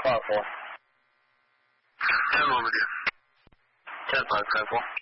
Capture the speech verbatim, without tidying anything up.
多少伏？ 电路不点。 正反开封。